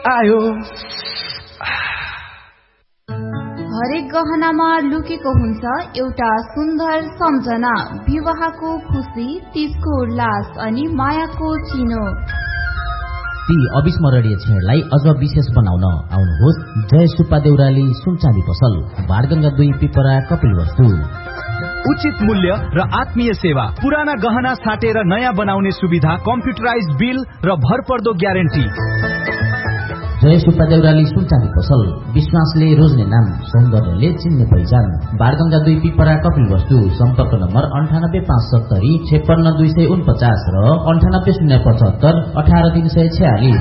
आयो। हरेक गहनामा लुकेको हुन्छ एउटा सुन्दर सम्झना, विवाहको खुशी, तीजको उल्लास अनि मायाको चिनो। ती अविस्मरणीय क्षणलाई अझ विशेष बनाउन आउनुहोस् जय सुब्बा देउराली सुनचाँदी पसल, बाणगंगा 2 पिपरा कपिलवस्तु। उचित मूल्य र आत्मीय सेवा, पुराना गहना साटेर नयाँ बनाउने सुविधा, कम्प्युटराइज बिल र भरपर्दो ग्यारेन्टी। जय सुब्बा देउराली सुनचाँदी पसल, विश्वासले रोज्ने नाम, सौन्दर्यले चिन्ने पहिचान, बाणगंगा 2 पिपरा कपिलवस्तु। सम्पर्क नम्बर 98570 56249 र 98075 18346।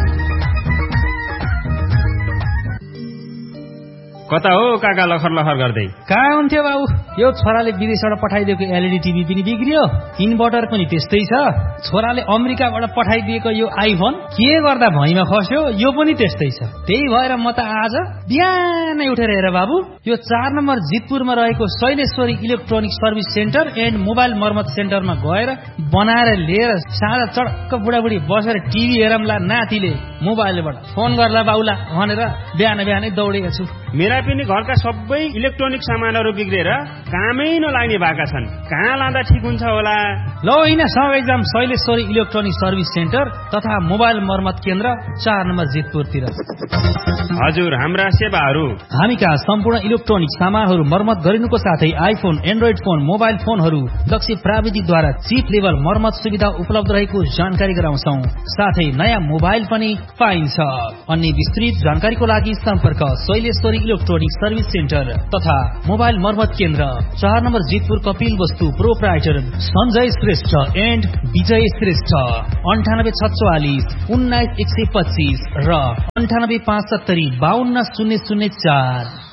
कता हो काका लखर लखर गर्दै? कहाँ हुन्थ्यो बाबु, यो छोराले विदेशबाट पठाइदिएको एलइडी टिभी पनि बिग्रियो, इन्भर्टर पनि त्यस्तै छ। छोराले अमेरिकाबाट पठाइदिएको यो आइफोन के गर्दा भैँमा खस्यो, यो पनि त्यस्तै छ। त्यही भएर म त आज बिहानै उठेर हेर बाबु, यो 4 नम्बर जितपुरमा रहेको Shaileshwari electronic service centre and mobile मर्मत सेन्टरमा गएर बनाएर लिएर साँझ चटक्क बुढाबुढी बसेर टिभी हेरमला, नातिले मोबाइलबाट फोन गर्ला बाउला भनेर बिहानै दौडेको छु। मेरा पनि घरका सबै इलेक्ट्रोनिक सामानहरू बिग्रेर कामै नलाग्ने भएका छन्। कहाँ लाँदा ठिक हुन्छ होला? ल होइन, सँगै जाम शैलेश्वरी इलेक्ट्रोनिक सर्भिस सेन्टर तथा मोबाइल मर्मत केन्द्र 4 नम्बर जितपुरतिर। हजुर, हाम्रा सेवाहरू हामी कहाँ सम्पूर्ण इलेक्ट्रोनिक सामानहरू मर्मत गरिनुको साथै आइफोन, एन्ड्रोइड फोन, मोबाइल फोनहरू दक्ष प्राविधिकद्वारा चिप लेभल मर्मत सुविधा उपलब्ध रहेको जानकारी गराउँछौं। साथै नयाँ मोबाइल पनि पाइन्छ। अन्य विस्तृत जानकारीको लागि सम्पर्क शैलेश्वरी इलेक्ट्रोनिक सर्भिस सेन्टर तथा मोबाइल मर्मत केन्द्र 4 number Jitpur Kapilvastu. Proprietor Sanjay Shrestha and विजय श्रेष्ठ। 9846 19125 र 9857 52004।